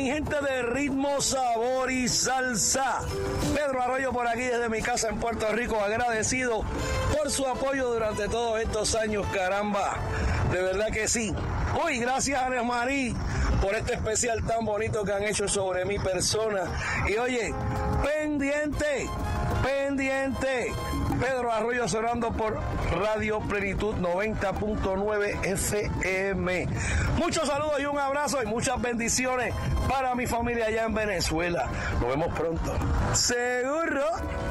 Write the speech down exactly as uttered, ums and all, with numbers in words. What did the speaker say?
mi gente de Ritmo, Sabor y Salsa. Pedro Arroyo por aquí desde mi casa en Puerto Rico, agradecido por su apoyo durante todos estos años, caramba. De verdad que sí. Hoy, gracias a Ana Marí por este especial tan bonito que han hecho sobre mi persona. Y oye, pendiente, pendiente. Pedro Arroyo sonando por Radio Plenitud noventa punto nueve F M. Muchos saludos y un abrazo y muchas bendiciones para mi familia allá en Venezuela. Nos vemos pronto. Seguro.